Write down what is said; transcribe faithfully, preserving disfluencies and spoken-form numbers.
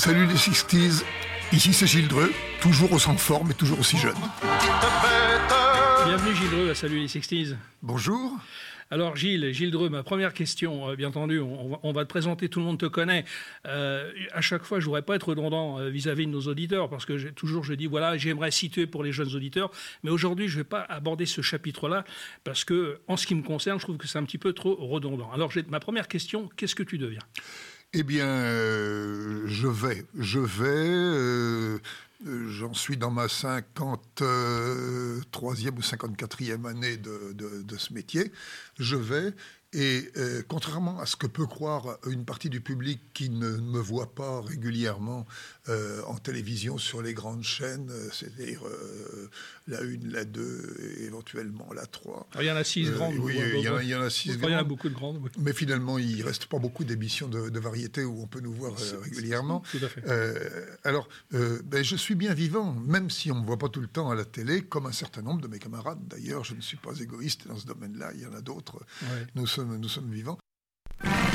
Salut les sixties, ici c'est Gilles Dreux, toujours aussi en forme et toujours aussi jeune. Bienvenue Gilles Dreux à Salut les sixties. Bonjour. Alors Gilles, Gilles Dreux, ma première question, euh, bien entendu, on va, on va te présenter, tout le monde te connaît. Euh, à chaque fois, je ne voudrais pas être redondant euh, vis-à-vis de nos auditeurs, parce que j'ai, toujours je dis, voilà, j'aimerais situer pour les jeunes auditeurs, mais aujourd'hui, je ne vais pas aborder ce chapitre-là, parce que, en ce qui me concerne, je trouve que c'est un petit peu trop redondant. Alors, j'ai, ma première question, qu'est-ce que tu deviens ? Eh bien, euh, je vais, je vais... Euh... J'en suis dans ma cinquante-troisième ou cinquante-quatrième année de, de, de ce métier. Je vais, et euh, contrairement à ce que peut croire une partie du public qui ne me voit pas régulièrement euh, en télévision sur les grandes chaînes, euh, c'est-à-dire euh, la une, la deux, et éventuellement la trois. Alors, il y en a six euh, grandes. Oui, il y, y, y en a six grandes. Il y en a beaucoup de grandes. Oui. Mais finalement, il ne reste pas beaucoup d'émissions de, de variété où on peut nous voir euh, régulièrement. Tout à fait. Euh, alors, euh, ben, je suis bien vivant, même si on ne me voit pas tout le temps à la télé, comme un certain nombre de mes camarades. D'ailleurs, je ne suis pas égoïste dans ce domaine-là, il y en a d'autres. Ouais. Nous sommes, nous sommes vivants.